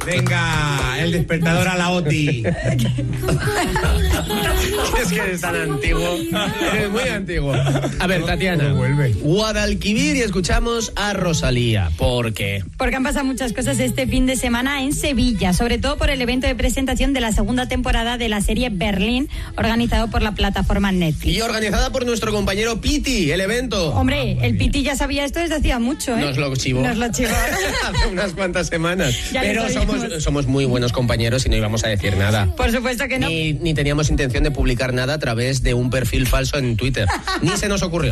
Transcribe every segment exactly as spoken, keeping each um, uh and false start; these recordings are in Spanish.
Venga, el despertador a la Oti. Es que eres tan antiguo. Eres muy antiguo. A ver, Tatiana. Vuelve. Guadalquivir y escuchamos a Rosalía. ¿Por qué? Porque han pasado muchas cosas este fin de semana en Sevilla, sobre todo por el evento de presentación de la segunda temporada de la serie Berlín, organizado por la plataforma Netflix. Y organizada por nuestro compañero Piti, el evento. Hombre, el Piti ya sabía esto desde hacía mucho, ¿eh? Nos lo chivó. Nos lo chivó. Hace unas cuantas semanas. Ya Pero somos, somos muy buenos compañeros y no íbamos a decir nada. Por supuesto que no. Ni, ni teníamos intención de publicar nada a través de un perfil falso en Twitter. Ni se nos ocurrió.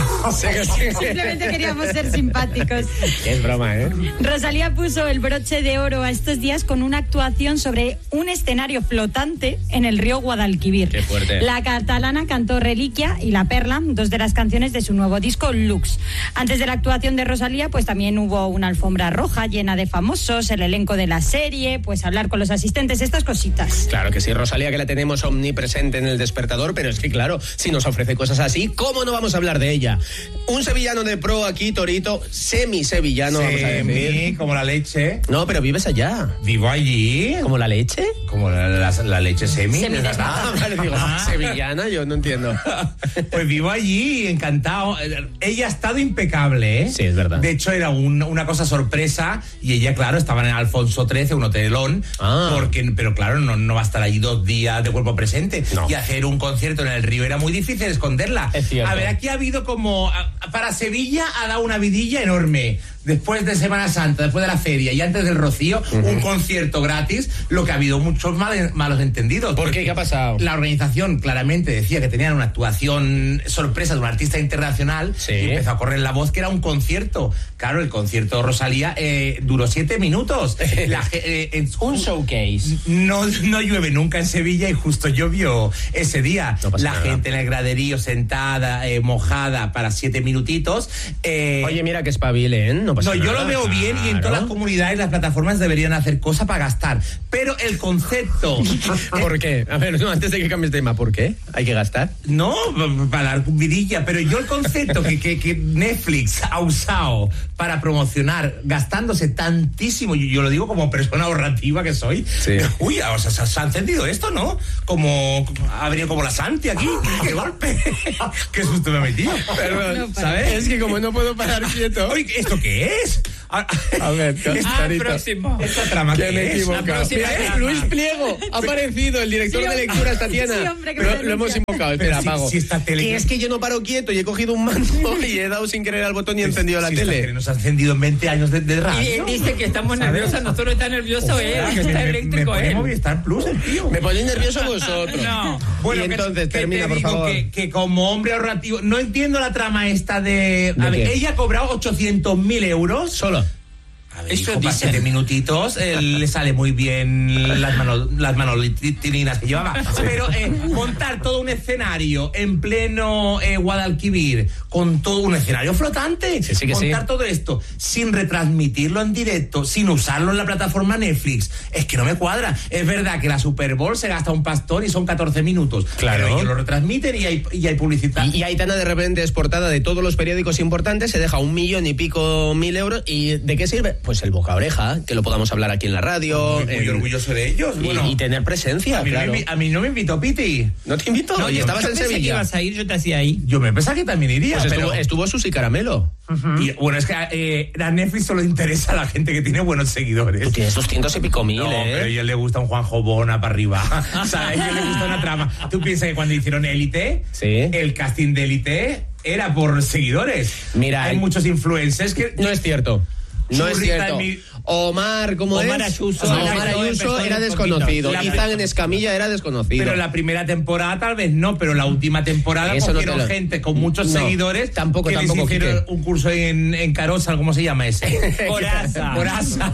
Simplemente queríamos ser simpáticos. Es broma, ¿eh? Rosalía puso el broche de oro a estos días con una actuación sobre un escenario flotante en el río Guadalquivir. Qué fuerte. La catalana cantó Reliquia y La Perla, dos de las canciones de su nuevo disco Lux. Antes de la actuación de Rosalía, pues también hubo una alfombra roja llena de famosos, el elenco de la serie, pues hablar con los asistentes, estas cositas. Claro que sí, Rosalía, que la tenemos omnipresente en el despertador, pero es que claro, si nos ofrece cosas así, ¿cómo no vamos a hablar de ella? Un sevillano de pro aquí, Torito, semi-sevillano, vamos a decir. Como la leche. No, pero vives allá. Vivo allí. ¿Como la leche? Como la, la, la leche semi. Semi ¿verdad? Ah, vale, digo, sevillana, yo no entiendo. Pues vivo allí, encantado. Ella ha estado impecable, ¿eh? Sí, es verdad. De hecho, era un, una cosa sorpresa y ella, claro, estaba en Alfonso trece, un hotelón, Ah. porque, pero claro, no, no va a estar allí dos días de cuerpo presente. No. Y hacer un concierto en el río era muy difícil esconderla. Es cierto. A ver, aquí ha habido como, a- para Sevilla ha dado una vidilla enorme. Después de Semana Santa, después de la feria y antes del Rocío, uh-huh. un concierto gratis, lo que ha habido muchos mal, malos entendidos. ¿Por qué? ¿Qué ha pasado? La organización claramente decía que tenían una actuación sorpresa de un artista internacional, sí. Y empezó a correr la voz que era un concierto. Claro, el concierto de Rosalía eh, duró siete minutos. La, eh, en, un showcase. No, no llueve nunca en Sevilla y justo llovió ese día. No pasa la nada. gente en el graderío sentada, eh, mojada para siete minutitos. Eh, Oye, mira que espabilen, no pasa no, nada. yo lo veo bien y en todas las comunidades las plataformas deberían hacer cosas para gastar. Pero el concepto... ¿Por qué? A ver, no, antes de que cambies de tema, ¿por qué? ¿Hay que gastar? No, para dar vidilla, pero yo el concepto que, que, que Netflix ha usado para promocionar gastándose tantísimo, yo, yo lo digo como persona ahorrativa que soy, sí. Uy, o sea, se, se ha encendido esto, ¿no? Como, ha venido como la Santi aquí, qué golpe, qué susto me ha metido. Perdón, ¿sabes? Es que como no puedo parar quieto. Oye, ¿esto qué es? A, a ver, esta, próximo. esta trama que ¿qué me he es? equivocado. Mira, Mira, Luis Pliego ha aparecido, el director Sí, de lecturas, Tatiana. sí, hombre, que Pero me lo hemos denuncia. invocado, Pero espera, si- apago. si esta tele- Que es que yo no paro quieto y he cogido un mando y he dado sin querer al botón y he encendido la Si esta tele. Nos ha encendido en veinte años de, de Y radio. él dice que estamos ¿sabes? nerviosas, nosotros está nervioso él, Ah, que que está me, me, me eléctrico pone él. Movistar Plus el tío. Me ponéis nervioso vosotros. No. Bueno, y que- entonces, que termina, te por digo favor. Que, que como hombre ahorrativo, no entiendo la trama esta de... ¿De A ver, qué? ella ha cobrado ochocientos mil euros. Solo. A ver, Eso hijo, para dicen. siete minutitos eh, le sale muy bien las manos las manolitilinas que llevaba. Pero eh, montar todo un escenario en pleno eh, Guadalquivir, con todo un escenario flotante, Sí, sí que montar sí. todo esto sin retransmitirlo en directo, sin usarlo en la plataforma Netflix, es que no me cuadra. Es verdad que la Super Bowl se gasta un pastón y son catorce minutos. Claro. Pero ellos lo retransmiten y hay, y hay publicidad. Y, y Aitana de repente es portada de todos los periódicos importantes, se deja un millón y pico mil euros. ¿Y de qué sirve? Pues el boca a oreja, que lo podamos hablar aquí en la radio. Muy, muy en- orgulloso de ellos. y, Bueno, y tener presencia, a, mí claro. no me, invi- a mí no me invitó Piti. ¿No te invito? No, y yo- estabas yo en pensé que Sevilla. ibas a ir, yo te hacía ahí. Yo me pensaba que también iría, Pues pero... estuvo, estuvo Susi Caramelo. Y, bueno, es que eh, a Netflix solo interesa a la gente que tiene buenos seguidores. Tú tienes doscientos y pico mil, No, ¿eh? pero a ellos les gusta un Juanjo Bona para arriba. O sea, a ellos les gusta una trama. ¿Tú piensas que cuando hicieron Élite, Sí. el casting de Élite era por seguidores? Mira, hay hay- muchos influencers que... No es cierto. No es Churrita cierto. en mi- Omar, ¿cómo Omar es? Ayuso. No, Empezó- Omar empezó Ayuso un era poquito. desconocido. La- Izan en Escamilla era desconocido. Pero la primera temporada tal vez no, pero la última temporada Eso no cogieron te lo- gente con muchos No, seguidores tampoco, que tampoco, les hicieron Quique. un curso en, en Carosa, ¿cómo se llama ese? Coraza. Coraza.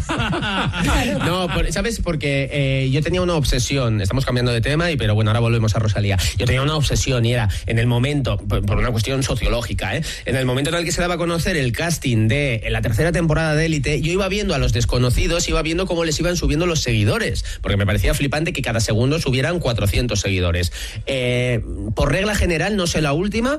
No, por- ¿sabes? Porque eh, yo tenía una obsesión, estamos cambiando de tema, y pero bueno, ahora volvemos a Rosalía. Yo tenía una obsesión y era en el momento, por, por una cuestión sociológica, ¿eh? En el momento en el que se daba a conocer el casting de en la tercera temporada de Élite, yo iba viendo a los desconocidos, iba viendo cómo les iban subiendo los seguidores, porque me parecía flipante que cada segundo subieran cuatrocientos seguidores. Eh, por regla general, no sé la última,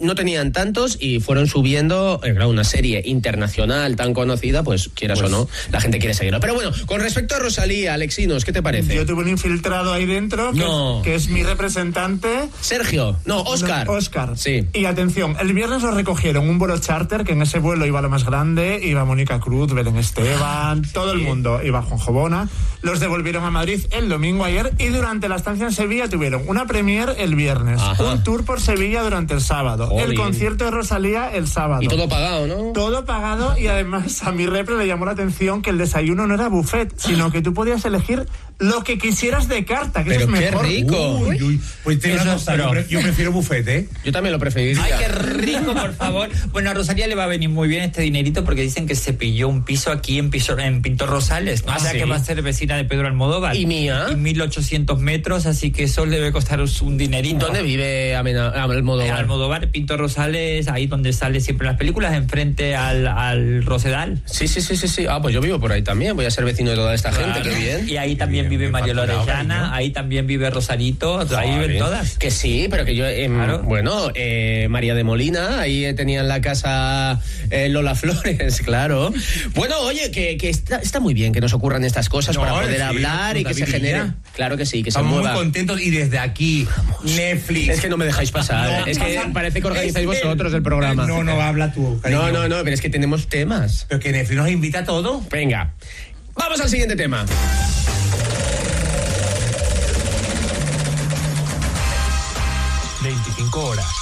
no tenían tantos y fueron subiendo, eh, claro, una serie internacional tan conocida, pues quieras pues, o no, la gente quiere seguirlo. Pero bueno, con respecto a Rosalía, Alexinos, ¿qué te parece? Yo tuve un infiltrado ahí dentro que, no. es, que es mi representante. Sergio, no, Óscar. No, Óscar. Sí. Y atención, el viernes lo recogieron un vuelo charter, que en ese vuelo iba lo más grande, iba Mónica Cruz, Belén Esteban, sí. todo el mundo, iba Juan Jobona. Los devolvieron a Madrid el domingo ayer y durante la estancia en Sevilla tuvieron una premier el viernes, Ajá. un tour por Sevilla durante el sábado, Joder. el concierto de Rosalía el sábado. Y todo pagado, ¿no? Todo pagado y además a mi repre le llamó la atención que el desayuno no era buffet, sino que tú podías elegir lo que quisieras de carta, que pero eso es qué mejor. rico. Uy, uy. Pues te Eso, cosa, pero... yo prefiero buffet, ¿eh? Yo también lo preferiría. Ay, qué rico, por favor. Bueno, a Rosalía le va a venir muy bien este dinerito porque dicen que se pilló un piso aquí en, piso, en Pintor Rosales. Ah, o sea ¿sí? que va a ser vecina de Pedro Almodóvar. ¿Y mía? Y mil ochocientos metros, así que eso le debe costar un dinerito. ¿Dónde vive Amena, Almodóvar? Almodóvar, Pintor Rosales, ahí donde sale siempre las películas, enfrente al, al Rosedal. Sí, sí, sí, sí, sí. Ah, pues yo vivo por ahí también. Voy a ser vecino de toda esta Claro. gente, qué bien. Y ahí también bien, vive bien Mario facturado, Lorellana, cariño. ahí también vive Rosarito, ahí Joder. viven todas. Que sí, pero que yo, eh, Claro. bueno, eh, María de Molina, ahí eh, tenían la casa eh, Lola Flores, claro. Bueno, oye, que, que está, está muy bien que nos ocurran estas cosas No, para poder sí, hablar y que se David genere. Villa. Claro que sí, que Estamos se muy mueva. contentos y desde aquí, Netflix. Es que no me dejáis pasar. No, es que pasa- parece que organizáis es que- vosotros el programa. No, no, habla tú, cariño. No, no, no, pero es que tenemos temas. Pero que Netflix nos invita a todo. Venga, vamos al siguiente tema. veinticinco horas.